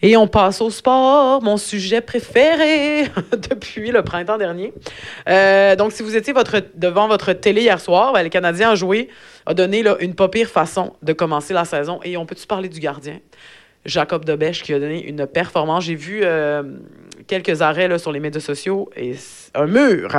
Et on passe au sport, mon sujet préféré depuis le printemps dernier. Donc, si vous étiez devant votre télé hier soir, le Canadien a donné là, une pas pire façon de commencer la saison. Et on peut-tu parler du gardien? Jacob Dobèche qui a donné une performance. J'ai vu quelques arrêts là, sur les médias sociaux et un mur.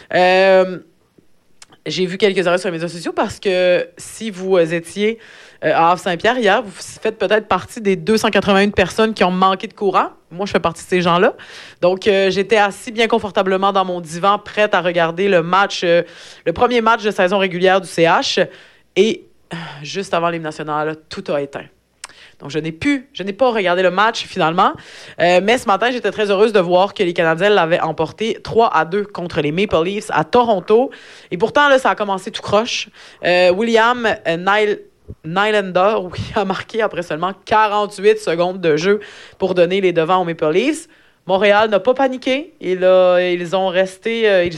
J'ai vu quelques arrêts sur les médias sociaux parce que si vous étiez à Havre-Saint-Pierre hier, vous faites peut-être partie des 281 personnes qui ont manqué de courant. Moi, je fais partie de ces gens-là. Donc, j'étais assis bien confortablement dans mon divan, prête à regarder le premier match de saison régulière du CH. Et juste avant l'hymne national, tout a éteint. Donc, je n'ai pas regardé le match finalement. Mais ce matin, j'étais très heureuse de voir que les Canadiens l'avaient emporté 3-2 contre les Maple Leafs à Toronto. Et pourtant, là, ça a commencé tout croche. William Nylander, a marqué après seulement 48 secondes de jeu pour donner les devants aux Maple Leafs. Montréal n'a pas paniqué. Ils sont restés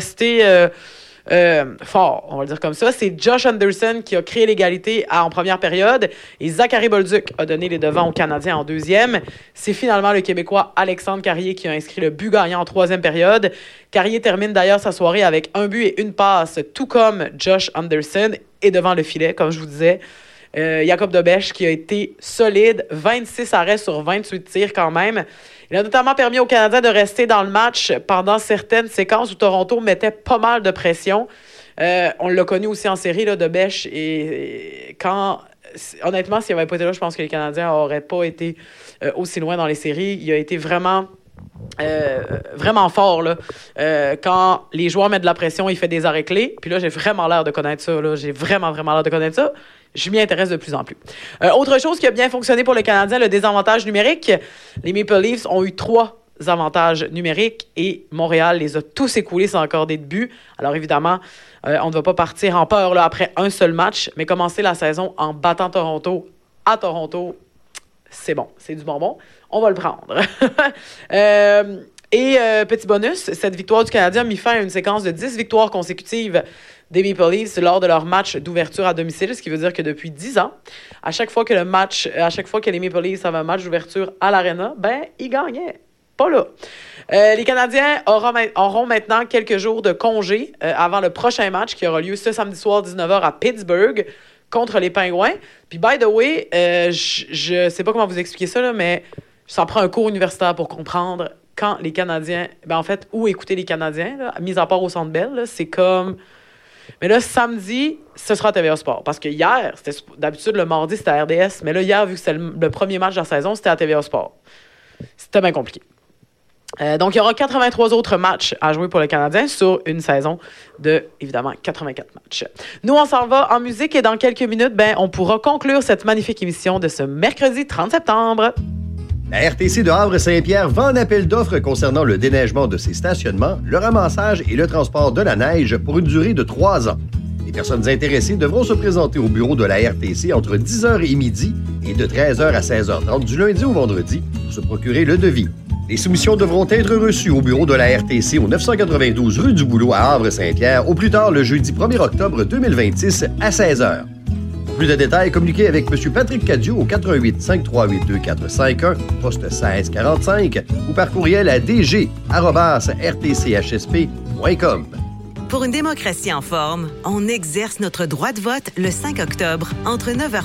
forts, on va le dire comme ça. C'est Josh Anderson qui a créé l'égalité en première période et Zachary Bolduc a donné les devants aux Canadiens en deuxième. C'est finalement le Québécois Alexandre Carrier qui a inscrit le but gagnant en troisième période. Carrier termine d'ailleurs sa soirée avec un but et une passe, tout comme Josh Anderson, et devant le filet, comme je vous disais. Jacob Dobèche qui a été solide, 26 arrêts sur 28 tirs quand même. Il a notamment permis aux Canadiens de rester dans le match pendant certaines séquences où Toronto mettait pas mal de pression. On l'a connu aussi en série, là, Dobèche. Et honnêtement, s'il n'avait pas été là, je pense que les Canadiens n'auraient pas été aussi loin dans les séries. Il a été vraiment fort. Là. Quand les joueurs mettent de la pression, il fait des arrêts clés. Puis là, j'ai vraiment l'air de connaître ça. Là. J'ai vraiment l'air de connaître ça. Je m'y intéresse de plus en plus. Autre chose qui a bien fonctionné pour le Canadien, le désavantage numérique. Les Maple Leafs ont eu 3 avantages numériques et Montréal les a tous écoulés sans accorder de but. Alors évidemment, on ne va pas partir en peur là, après un seul match, mais commencer la saison en battant Toronto à Toronto, c'est bon, c'est du bonbon. On va le prendre. Petit bonus, cette victoire du Canadien a mis fin à une séquence de 10 victoires consécutives des Maple Leafs lors de leur match d'ouverture à domicile, ce qui veut dire que depuis 10 ans, à chaque fois que les Maple Leafs avaient un match d'ouverture à l'Arena, ils gagnaient. Pas là. Les Canadiens auront maintenant quelques jours de congé avant le prochain match qui aura lieu ce samedi soir 19h à Pittsburgh contre les Pingouins. Puis, by the way, je sais pas comment vous expliquer ça, là, mais ça prend un cours universitaire pour comprendre quand les Canadiens... où écouter les Canadiens, là, mis à part au Centre Bell, là, c'est comme... Mais là, samedi, ce sera à TVA Sport. Parce que hier, d'habitude, le mardi, c'était à RDS. Mais là, hier, vu que c'était le premier match de la saison, c'était à TVA Sport. C'était bien compliqué. Donc, il y aura 83 autres matchs à jouer pour le Canadien sur une saison de, évidemment, 84 matchs. Nous, on s'en va en musique et dans quelques minutes, on pourra conclure cette magnifique émission de ce mercredi 30 septembre. La RTC de Havre-Saint-Pierre vend un appel d'offres concernant le déneigement de ses stationnements, le ramassage et le transport de la neige pour une durée de 3 ans. Les personnes intéressées devront se présenter au bureau de la RTC entre 10h et midi et de 13h à 16h30 du lundi au vendredi pour se procurer le devis. Les soumissions devront être reçues au bureau de la RTC au 992 rue du Boulot à Havre-Saint-Pierre au plus tard le jeudi 1er octobre 2026 à 16h. Pour plus de détails, communiquez avec M. Patrick Cadieux au 88 538 2451, poste 1645 ou par courriel à dg@rtchsp.com. Pour une démocratie en forme, on exerce notre droit de vote le 5 octobre entre 9h